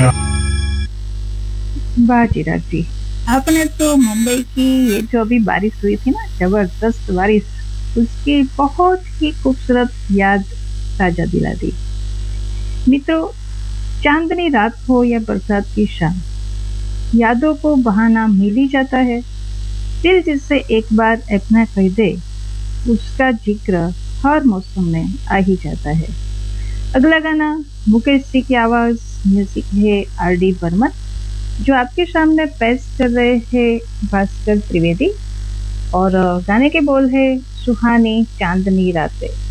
वाह चिराग जी, आपने तो मुंबई की ये जो अभी बारिश हुई थी ना, जबरदस्त बारिश, उसकी बहुत ही खूबसूरत याद ताजा दिला दी। मित्रों, चांदनी रात हो या बरसात की शाम, यादों को बहाना मिल ही जाता है। दिल जिससे एक बार अपना कह दे, उसका जिक्र हर मौसम में आ ही जाता है। अगला गाना मुकेश जी की आवाज, म्यूजिक है आर डी बर्मन, जो आपके सामने पेश कर रहे हैं भास्कर त्रिवेदी। और गाने के बोल है सुहानी चांदनी रातें।